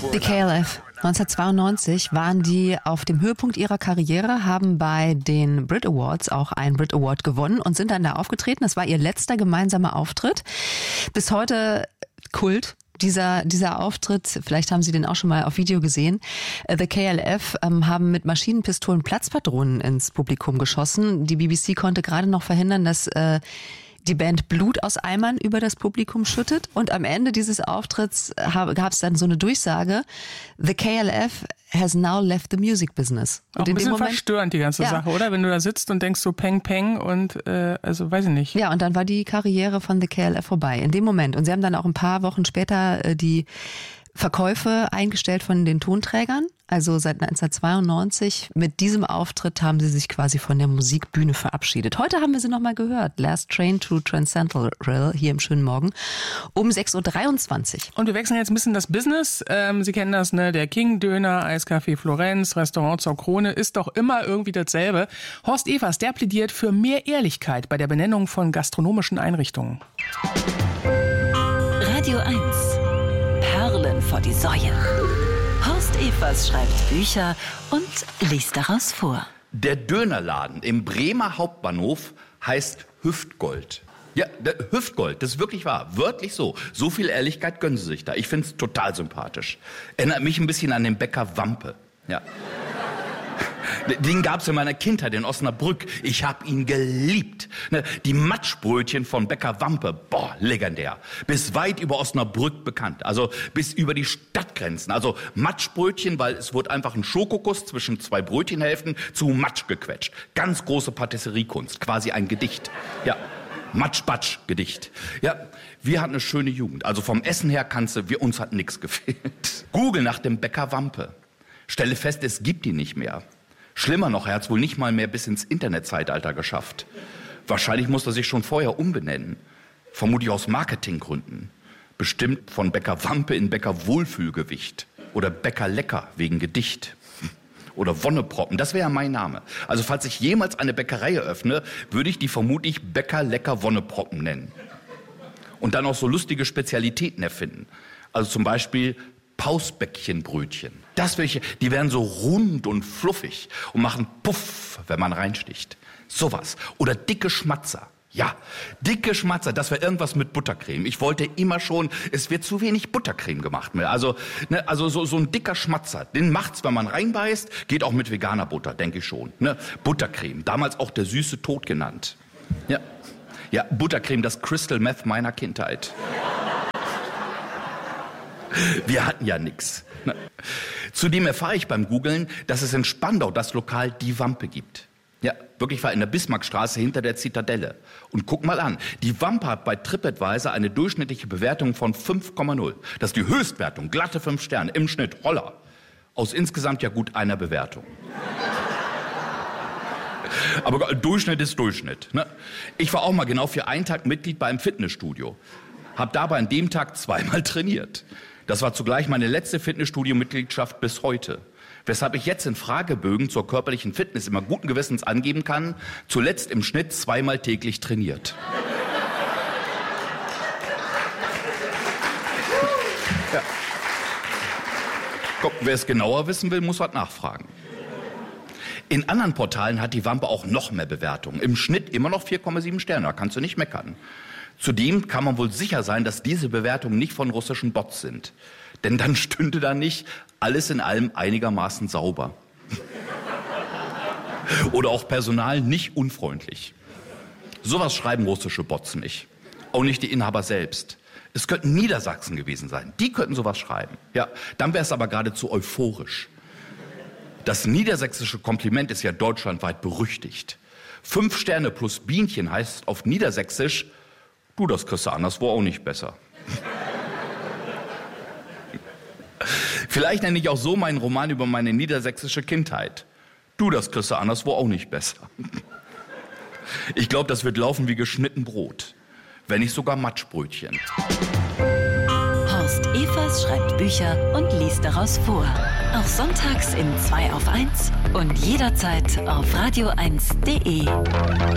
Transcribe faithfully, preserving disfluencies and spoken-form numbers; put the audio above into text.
The K L F. neunzehnhundertzweiundneunzig waren die auf dem Höhepunkt ihrer Karriere, haben bei den Brit Awards auch einen Brit Award gewonnen und sind dann da aufgetreten. Das war ihr letzter gemeinsamer Auftritt. Bis heute Kult. Dieser, dieser Auftritt, vielleicht haben Sie den auch schon mal auf Video gesehen. The K L F ähm, haben mit Maschinenpistolen Platzpatronen ins Publikum geschossen. Die B B C konnte gerade noch verhindern, dass äh, die Band Blut aus Eimern über das Publikum schüttet. Und am Ende dieses Auftritts gab es dann so eine Durchsage: The K L F has now left the music business. Und auch ein in bisschen dem Moment, verstörend, die ganze ja. Sache, oder? Wenn du da sitzt und denkst so peng, peng und äh, also weiß ich nicht. Ja, und dann war die Karriere von The K L F vorbei, in dem Moment. Und sie haben dann auch ein paar Wochen später äh, die Verkäufe eingestellt von den Tonträgern. Also seit neunzehnhundertzweiundneunzig. Mit diesem Auftritt haben sie sich quasi von der Musikbühne verabschiedet. Heute haben wir sie nochmal gehört. Last Train to Transcendental hier im schönen Morgen um sechs Uhr dreiundzwanzig. Und wir wechseln jetzt ein bisschen das Business. Ähm, sie kennen das, ne? Der King Döner, Eiscafé Florenz, Restaurant zur Krone ist doch immer irgendwie dasselbe. Horst Evers, der plädiert für mehr Ehrlichkeit bei der Benennung von gastronomischen Einrichtungen. Radio eins. Perlen vor die Säue. Horst Evers schreibt Bücher und liest daraus vor. Der Dönerladen im Bremer Hauptbahnhof heißt Hüftgold. Ja, der Hüftgold, das ist wirklich wahr, wörtlich so. So viel Ehrlichkeit gönnen Sie sich da. Ich finde es total sympathisch. Erinnert mich ein bisschen an den Bäcker Wampe. Ja. Den gab's in meiner Kindheit in Osnabrück. Ich habe ihn geliebt. Die Matschbrötchen von Bäcker Wampe, boah, legendär. Bis weit über Osnabrück bekannt. Also bis über die Stadtgrenzen. Also Matschbrötchen, weil es wurde einfach ein Schokokuss zwischen zwei Brötchenhälften zu Matsch gequetscht. Ganz große Patisseriekunst, quasi ein Gedicht. Ja, Matsch-Batsch-Gedicht. Ja, wir hatten eine schöne Jugend. Also vom Essen her kannst du, wir, uns hat nichts gefehlt. Google nach dem Bäcker Wampe. Stelle fest, es gibt ihn nicht mehr. Schlimmer noch, er hat es wohl nicht mal mehr bis ins Internetzeitalter geschafft. Wahrscheinlich muss er sich schon vorher umbenennen. Vermutlich aus Marketinggründen. Bestimmt von Bäcker Wampe in Bäcker Wohlfühlgewicht. Oder Bäcker Lecker wegen Gedicht. Oder Wonneproppen, das wäre ja mein Name. Also falls ich jemals eine Bäckerei eröffne, würde ich die vermutlich Bäcker Lecker Wonneproppen nennen. Und dann auch so lustige Spezialitäten erfinden. Also zum Beispiel Pausbäckchenbrötchen. Das welche, die werden so rund und fluffig und machen Puff, wenn man reinsticht. Sowas. Oder dicke Schmatzer. Ja, dicke Schmatzer, das wäre irgendwas mit Buttercreme. Ich wollte immer schon, es wird zu wenig Buttercreme gemacht. Also, ne, also so, so ein dicker Schmatzer, den macht's, wenn man reinbeißt, geht auch mit veganer Butter, denke ich schon. Ne? Buttercreme, damals auch der süße Tod genannt. Ja, ja, Buttercreme, das Crystal Meth meiner Kindheit. Wir hatten ja nix. Zudem erfahre ich beim Googlen, dass es in Spandau das Lokal Die Wampe gibt. Ja, wirklich war in der Bismarckstraße hinter der Zitadelle. Und guck mal an, Die Wampe hat bei TripAdvisor eine durchschnittliche Bewertung von fünf Komma null. Das ist die Höchstwertung, glatte fünf Sterne, im Schnitt, holla. Aus insgesamt ja gut einer Bewertung. Aber Durchschnitt ist Durchschnitt. Ne? Ich war auch mal genau für einen Tag Mitglied bei einem Fitnessstudio. Hab dabei an dem Tag zweimal trainiert. Das war zugleich meine letzte Fitnessstudio-Mitgliedschaft bis heute. Weshalb ich jetzt in Fragebögen zur körperlichen Fitness immer guten Gewissens angeben kann, zuletzt im Schnitt zweimal täglich trainiert. Ja. Guck, wer es genauer wissen will, muss was nachfragen. In anderen Portalen hat Die Wampe auch noch mehr Bewertungen. Im Schnitt immer noch vier Komma sieben Sterne, da kannst du nicht meckern. Zudem kann man wohl sicher sein, dass diese Bewertungen nicht von russischen Bots sind. Denn dann stünde da nicht alles in allem einigermaßen sauber. Oder auch Personal nicht unfreundlich. Sowas schreiben russische Bots nicht. Auch nicht die Inhaber selbst. Es könnten Niedersachsen gewesen sein. Die könnten sowas schreiben. Ja, dann wäre es aber geradezu euphorisch. Das niedersächsische Kompliment ist ja deutschlandweit berüchtigt. Fünf Sterne plus Bienchen heißt auf Niedersächsisch: Du, das kriegst du anderswo auch nicht besser. Vielleicht nenne ich auch so meinen Roman über meine niedersächsische Kindheit. Du, das kriegst du anderswo auch nicht besser. Ich glaube, das wird laufen wie geschnitten Brot. Wenn nicht sogar Matschbrötchen. Horst Evers schreibt Bücher und liest daraus vor. Auch sonntags in zwei auf eins und jederzeit auf radio eins punkt de.